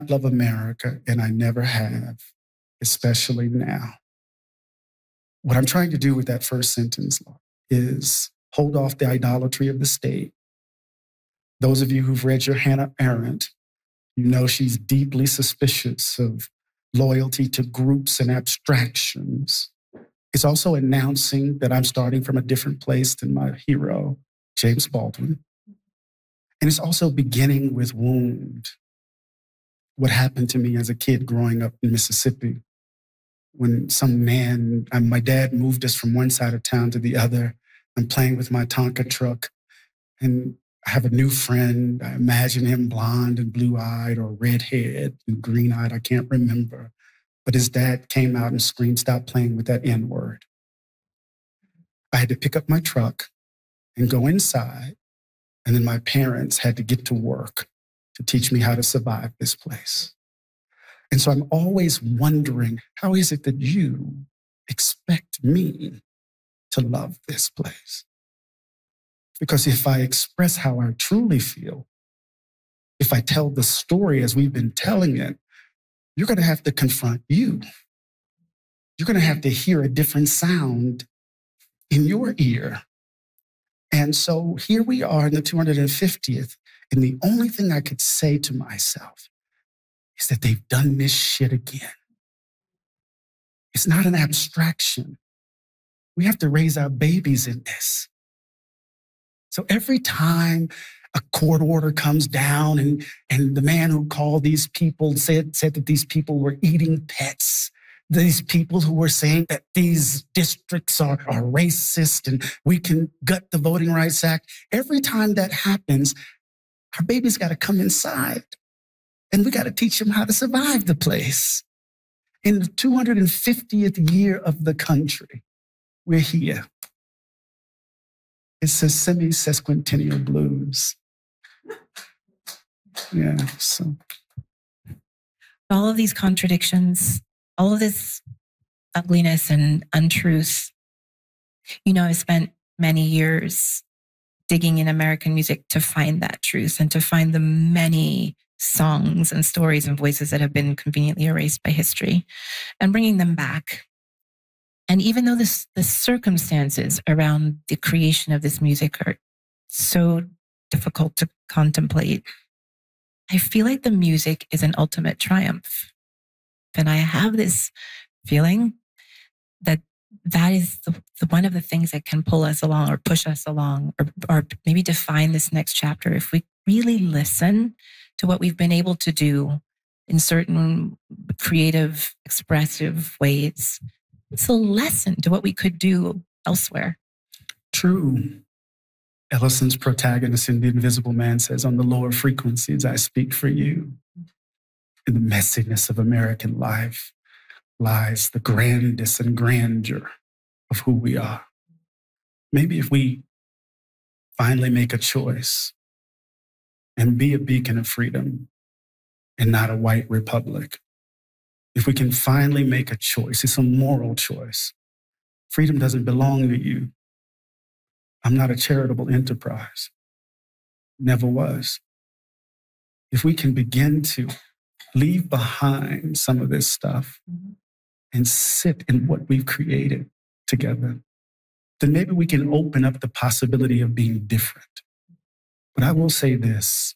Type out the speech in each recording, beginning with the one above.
love America, and I never have, especially now. What I'm trying to do with that first sentence, Lord, is hold off the idolatry of the state. Those of you who've read your Hannah Arendt, you know she's deeply suspicious of loyalty to groups and abstractions. It's also announcing that I'm starting from a different place than my hero, James Baldwin. And it's also beginning with wound. What happened to me as a kid growing up in Mississippi when some man, my dad moved us from one side of town to the other. I'm playing with my Tonka truck and I have a new friend. I imagine him blonde and blue-eyed or red-haired and green-eyed. I can't remember. But his dad came out and screamed, "Stop playing with that N-word." I had to pick up my truck and go inside. And then my parents had to get to work to teach me how to survive this place. And so I'm always wondering, how is it that you expect me to love this place? Because if I express how I truly feel, if I tell the story as we've been telling it, you're going to have to confront you. You're going to have to hear a different sound in your ear. And so here we are in the 250th, and the only thing I could say to myself is that they've done this shit again. It's not an abstraction. We have to raise our babies in this. So every time a court order comes down and the man who called these people said that these people were eating pets, these people who were saying that these districts are racist and we can gut the Voting Rights Act, every time that happens, our babies got to come inside and we got to teach them how to survive the place. In the 250th year of the country, we're here. It's a semi-sesquicentennial blues. Yeah, so. All of these contradictions, all of this ugliness and untruth. You know, I spent many years digging in American music to find that truth and to find the many songs and stories and voices that have been conveniently erased by history and bringing them back. And even though the circumstances around the creation of this music are so difficult to contemplate, I feel like the music is an ultimate triumph. And I have this feeling that is the one of the things that can pull us along or push us along or maybe define this next chapter. If we really listen to what we've been able to do in certain creative, expressive ways, it's a lesson to what we could do elsewhere. True. Ellison's protagonist in The Invisible Man says, "On the lower frequencies, I speak for you." In the messiness of American life lies the grandest and grandeur of who we are. Maybe if we finally make a choice and be a beacon of freedom and not a white republic, if we can finally make a choice, it's a moral choice. Freedom doesn't belong to you. I'm not a charitable enterprise. Never was. If we can begin to leave behind some of this stuff and sit in what we've created together, then maybe we can open up the possibility of being different. But I will say this,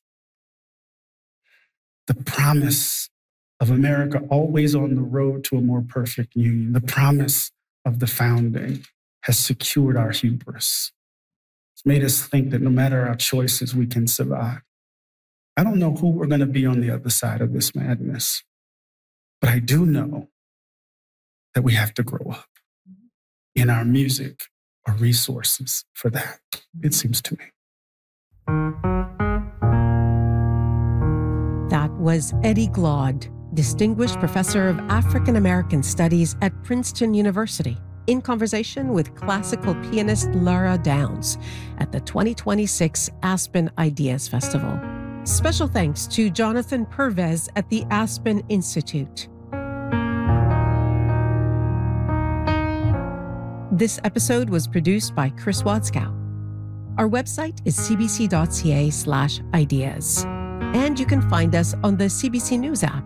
the promise of America always on the road to a more perfect union, the promise of the founding has secured our hubris. It's made us think that no matter our choices, we can survive. I don't know who we're going to be on the other side of this madness, but I do know that we have to grow up. In our music are resources for that, it seems to me. That was Eddie Glaude, Distinguished Professor of African American Studies at Princeton University, in conversation with classical pianist Lara Downs at the 2026 Aspen Ideas Festival. Special thanks to Jonathan Pervez at the Aspen Institute. This episode was produced by Chris Wadskow. Our website is cbc.ca/ideas. And you can find us on the CBC News app.